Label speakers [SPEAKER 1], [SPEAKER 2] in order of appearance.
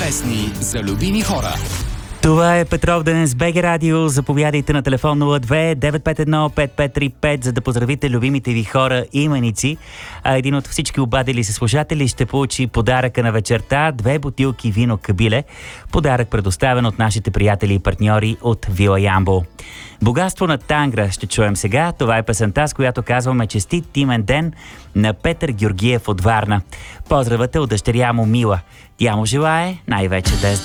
[SPEAKER 1] Песни за любими хора.
[SPEAKER 2] Това е Петров Денес с БГ Радио. Заповядайте на телефон 02-951-5535, за да поздравите любимите ви хора и именици. А един от всички обадили се слушатели ще получи подаръка на вечерта: 2 бутилки вино Кабиле. Подарък предоставен от нашите приятели и партньори от Вила Ямбол. Богатство на Тангра ще чуем сега. Това е песента, с която казваме честит имен ден на Петър Георгиев от Варна. Поздравът е от дъщеря му Мила. Тя му желае най-вече да е